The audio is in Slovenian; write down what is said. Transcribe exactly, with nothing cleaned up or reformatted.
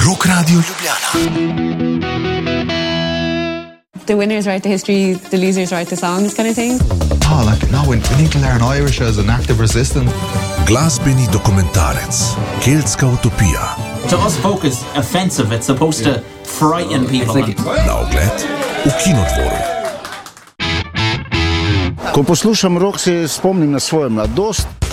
Rock Radio Ljubljana. The winners write the history, the losers write the songs kind of thing. Oh, like, no, we, we need to learn Irish as an active resistance. Glasbeni dokumentarec, Keltska utopija. To us folk is offensive, it's supposed to frighten people. Like... Na ogled v Kinodvoru. Ko poslušam rock, se spomnim na svojo mladost.